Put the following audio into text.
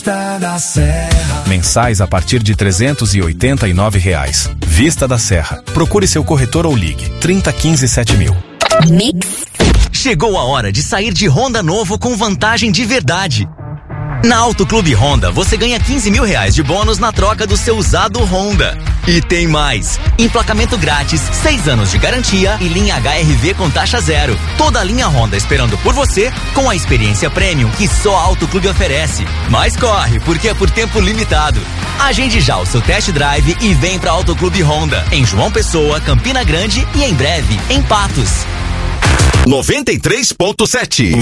da Serra. Mensais a partir de R$ 389. Vista da Serra. Procure seu corretor ou ligue 3015 7000. Chegou a hora de sair de Honda novo com vantagem de verdade. Na Auto Clube Honda, você ganha R$15 mil de bônus na troca do seu usado Honda. E tem mais. Emplacamento grátis, 6 anos de garantia e linha HRV com taxa zero. Toda a linha Honda esperando por você, com a experiência premium que só a Auto Clube oferece. Mas corre, porque é por tempo limitado. Agende já o seu test drive e vem pra Auto Clube Honda, em João Pessoa, Campina Grande e em breve, em Patos. 93.7